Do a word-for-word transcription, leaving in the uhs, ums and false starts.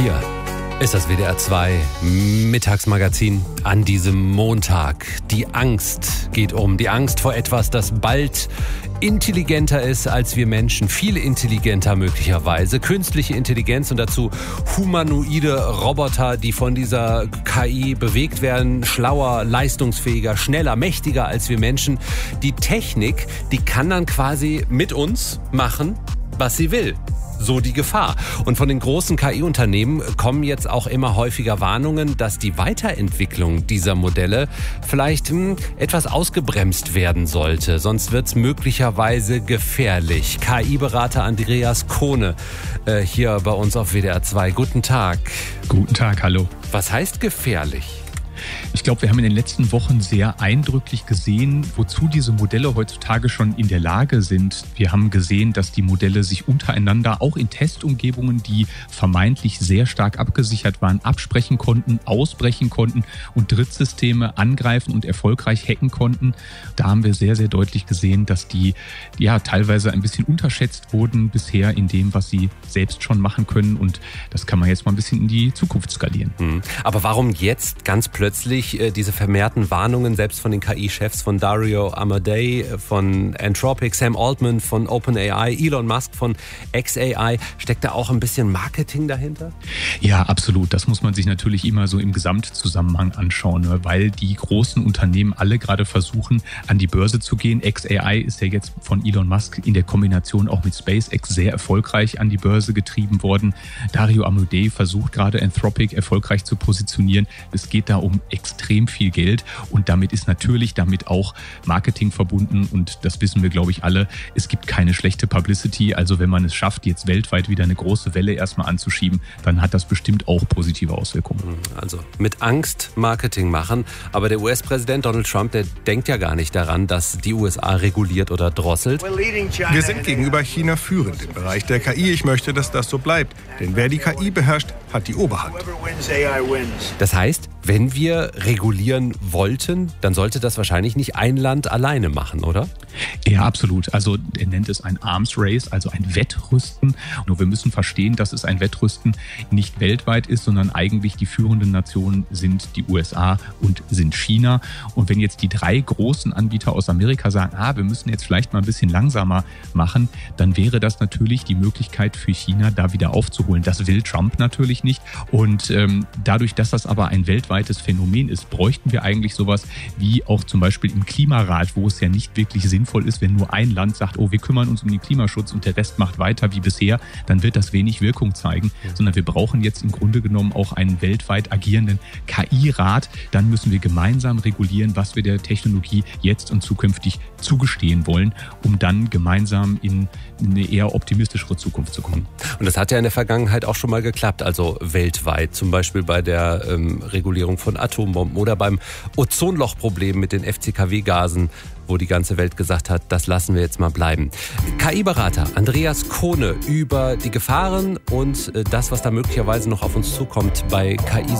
Hier ist das W D R zwei Mittagsmagazin an diesem Montag. Die Angst geht um. Die Angst vor etwas, das bald intelligenter ist als wir Menschen. Viel intelligenter möglicherweise. Künstliche Intelligenz und dazu humanoide Roboter, die von dieser K I bewegt werden. Schlauer, leistungsfähiger, schneller, mächtiger als wir Menschen. Die Technik, die kann dann quasi mit uns machen, was sie will. So die Gefahr. Und von den großen K I-Unternehmen kommen jetzt auch immer häufiger Warnungen, dass die Weiterentwicklung dieser Modelle vielleicht hm, etwas ausgebremst werden sollte. Sonst wird es möglicherweise gefährlich. K I-Berater Andreas Kohne äh, hier bei uns auf W D R zwei. Guten Tag. Guten Tag, hallo. Was heißt gefährlich? Ich glaube, wir haben in den letzten Wochen sehr eindrücklich gesehen, wozu diese Modelle heutzutage schon in der Lage sind. Wir haben gesehen, dass die Modelle sich untereinander auch in Testumgebungen, die vermeintlich sehr stark abgesichert waren, absprechen konnten, ausbrechen konnten und Drittsysteme angreifen und erfolgreich hacken konnten. Da haben wir sehr, sehr deutlich gesehen, dass die ja teilweise ein bisschen unterschätzt wurden bisher in dem, was sie selbst schon machen können. Und das kann man jetzt mal ein bisschen in die Zukunft skalieren. Mhm. Aber warum jetzt ganz plötzlich diese vermehrten Warnungen, selbst von den K I-Chefs von Dario Amodei, von Anthropic, Sam Altman von OpenAI, Elon Musk von xAI? Steckt da auch ein bisschen Marketing dahinter? Ja, absolut. Das muss man sich natürlich immer so im Gesamtzusammenhang anschauen, weil die großen Unternehmen alle gerade versuchen, an die Börse zu gehen. xAI ist ja jetzt von Elon Musk in der Kombination auch mit SpaceX sehr erfolgreich an die Börse getrieben worden. Dario Amodei versucht gerade Anthropic erfolgreich zu positionieren. Es geht da um extrem viel Geld und damit ist natürlich damit auch Marketing verbunden und das wissen wir, glaube ich, alle. Es gibt keine schlechte Publicity, also wenn man es schafft, jetzt weltweit wieder eine große Welle erstmal anzuschieben, dann hat das bestimmt auch positive Auswirkungen. Also mit Angst Marketing machen, aber der U S-Präsident Donald Trump, der denkt ja gar nicht daran, dass die U S A reguliert oder drosselt. Wir sind gegenüber China führend im Bereich der K I. Ich möchte, dass das so bleibt, denn wer die K I beherrscht, hat die Oberhand. Das heißt, wenn wir regulieren wollten, dann sollte das wahrscheinlich nicht ein Land alleine machen, oder? Ja, absolut. Also er nennt es ein Arms Race, also ein Wettrüsten. Nur wir müssen verstehen, dass es ein Wettrüsten nicht weltweit ist, sondern eigentlich die führenden Nationen sind die U S A und sind China. Und wenn jetzt die drei großen Anbieter aus Amerika sagen, ah, wir müssen jetzt vielleicht mal ein bisschen langsamer machen, dann wäre das natürlich die Möglichkeit für China, da wieder aufzuholen. Das will Trump natürlich nicht. Und ähm, dadurch, dass das aber ein weltweites Phänomen ist, bräuchten wir eigentlich sowas wie auch zum Beispiel im Klimarat, wo es ja nicht wirklich sinnvoll ist, wenn nur ein Land sagt, oh, wir kümmern uns um den Klimaschutz und der Rest macht weiter wie bisher, dann wird das wenig Wirkung zeigen, sondern wir brauchen jetzt im Grunde genommen auch einen weltweit agierenden K I-Rat. Dann müssen wir gemeinsam regulieren, was wir der Technologie jetzt und zukünftig zugestehen wollen, um dann gemeinsam in eine eher optimistischere Zukunft zu kommen. Und das hat ja in der Vergangenheit auch schon mal geklappt, also weltweit, zum Beispiel bei der ähm, Regulierung von Atombomben oder beim Ozonlochproblem mit den F C K W-Gasen, wo die ganze Welt gesagt hat, das lassen wir jetzt mal bleiben. K I-Berater Andreas Kohne über die Gefahren und das, was da möglicherweise noch auf uns zukommt bei K I